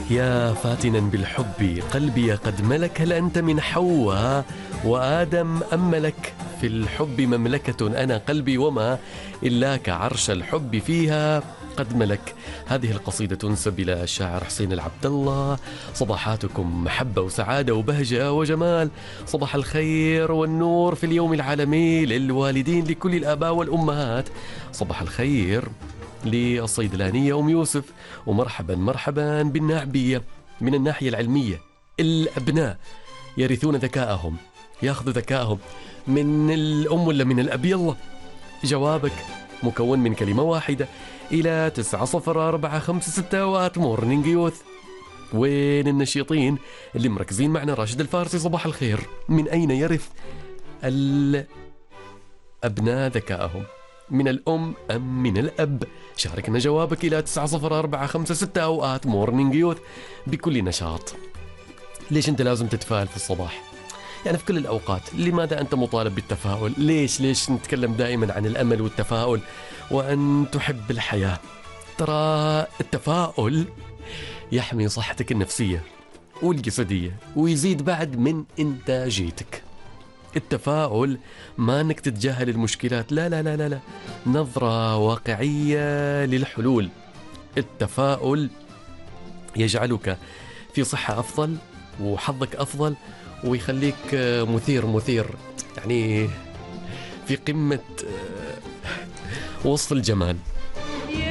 يا فاتنا بالحب قلبي قد ملك، هل أنت من حواء وآدم أم ملك؟ في الحب مملكة أنا قلبي وما إلاك عرش الحب فيها قد ملك. هذه القصيدة تنسب إلى الشاعر حسين العبد الله. صباحاتكم محبة وسعادة وبهجة وجمال. صباح الخير والنور في اليوم العالمي للوالدين، لكل الآباء والأمهات. صباح الخير للصيدلانية أم يوسف، ومرحبا مرحبا بالناعبية. من الناحية العلمية الأبناء يرثون ذكاءهم، يأخذوا ذكاءهم من الأم ولا من الأب؟ يلا جوابك مكون من كلمة واحدة إلى 904566 وات مورنينج يوث. وين النشيطين اللي مركزين معنا؟ راشد الفارسي صباح الخير. من أين يرث الأبناء ذكاءهم؟ من الأم أم من الأب؟ شاركنا جوابك إلى 904566 وات مورنينج يوث بكل نشاط. ليش أنت لازم تتفائل في الصباح؟ يعني في كل الأوقات لماذا أنت مطالب بالتفاؤل؟ ليش نتكلم دائما عن الأمل والتفاؤل وأن تحب الحياة؟ ترى التفاؤل يحمي صحتك النفسية والجسدية ويزيد بعد من إنتاجيتك. التفاؤل ما أنك تتجاهل المشكلات، لا لا لا لا لا، نظرة واقعية للحلول. التفاؤل يجعلك في صحة أفضل وحظك أفضل ويخليك مثير يعني في قمة وصف الجمال.